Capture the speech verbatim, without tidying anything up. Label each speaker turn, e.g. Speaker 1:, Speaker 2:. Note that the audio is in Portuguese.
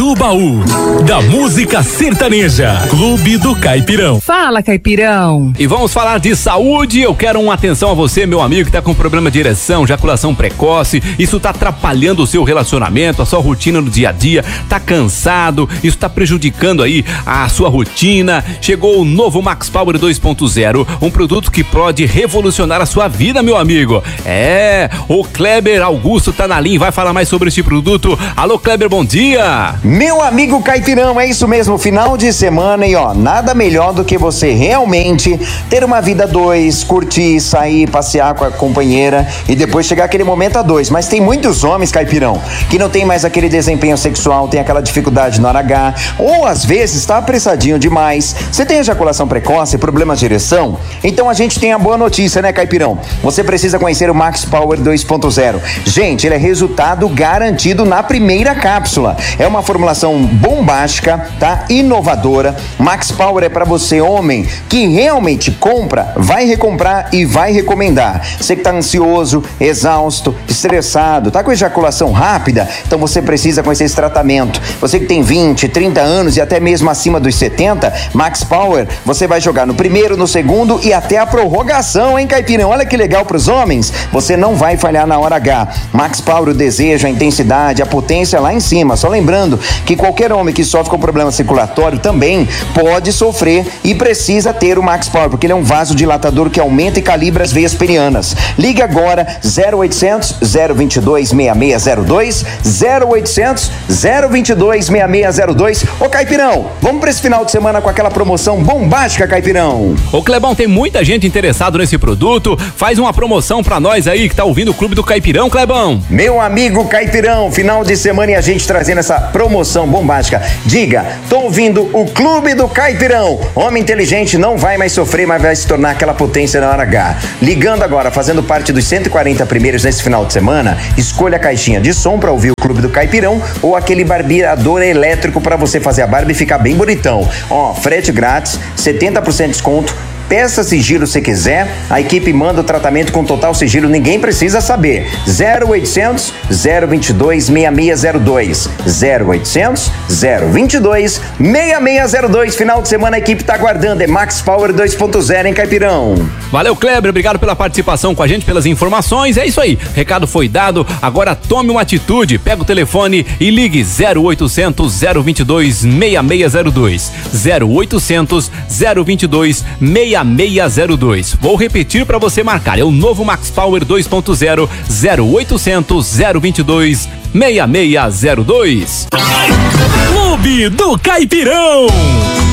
Speaker 1: do baú, da música sertaneja, Clube do Caipirão.
Speaker 2: Fala, Caipirão.
Speaker 3: E vamos falar de saúde. Eu quero uma atenção a você, meu amigo, que tá com problema de ereção, ejaculação precoce. Isso tá atrapalhando o seu relacionamento, a sua rotina no dia a dia. Tá cansado, isso tá prejudicando aí a sua rotina. Chegou o novo Max Power dois ponto zero, um produto que pode revolucionar a sua vida, meu amigo. É, o Kleber Augusto tá na linha e vai falar mais sobre esse produto. Alô, Kleber, bom dia.
Speaker 4: Meu amigo Caipirão, é isso mesmo, final de semana e ó, nada melhor do que você realmente ter uma vida a dois, curtir, sair, passear com a companheira e depois chegar aquele momento a dois. Mas tem muitos homens, Caipirão, que não tem mais aquele desempenho sexual, tem aquela dificuldade na hora H, ou às vezes tá apressadinho demais. Você tem ejaculação precoce, problemas de ereção? Então a gente tem a boa notícia, né, Caipirão? Você precisa conhecer o Max Power dois ponto zero. Gente, ele é resultado garantido na primeira cápsula. É uma formulação bombástica, tá? Inovadora. Max Power é para você, homem, que realmente compra, vai recomprar e vai recomendar. Você que tá ansioso, exausto, estressado, tá com ejaculação rápida, então você precisa conhecer esse tratamento. Você que tem vinte, trinta anos e até mesmo acima dos setenta, Max Power, você vai jogar no primeiro, no segundo e até a prorrogação, hein, Caipirão? Olha que legal pros homens. Você não vai falhar na hora H. Max Power, o desejo, a intensidade, a potência lá em cima. Só lembrando que qualquer homem que sofre com problema circulatório também pode sofrer e precisa ter o Max Power, porque ele é um vasodilatador que aumenta e calibra as veias penianas. Ligue agora zero oitocentos, zero vinte e dois, seis seis zero dois, zero oitocentos, zero vinte e dois, seis seis zero dois. Ô, Caipirão, vamos pra esse final de semana com aquela promoção bombástica, Caipirão.
Speaker 3: Ô, Clebão, tem muita gente interessada nesse produto. Faz uma promoção pra nós aí que tá ouvindo o Clube do Caipirão, Clebão.
Speaker 4: Meu amigo Caipirão, final de semana e a gente trazendo essa promoção bombástica. Diga, tô ouvindo o Clube do Caipirão. Homem inteligente não vai mais sofrer, mas vai se tornar aquela potência na hora H. Ligando agora, fazendo parte dos cento e quarenta primeiros nesse final de semana, escolha a caixinha de som pra ouvir o Clube do Caipirão ou aquele barbeador elétrico pra você fazer a barba e ficar bem bonitão. Ó, frete grátis, setenta por cento de desconto. Peça sigilo se quiser, a equipe manda o tratamento com total sigilo, ninguém precisa saber. zero oitocentos, zero vinte e dois, seis seis zero dois, zero oitocentos, zero vinte e dois, seis seis zero dois. Final de semana a equipe tá aguardando, é Max Power dois ponto zero, hein, Caipirão?
Speaker 3: Valeu, Kleber, obrigado pela participação com a gente, pelas informações, é isso aí, recado foi dado, agora tome uma atitude, pega o telefone e ligue zero oitocentos, zero vinte e dois, seis seis zero dois, zero oitocentos, zero vinte e dois, seis seis zero dois. Vou repetir para você marcar, é o novo Max Power dois ponto zero, zero oitocentos, zero vinte e dois, seis seis zero dois.
Speaker 1: Clube do Caipirão.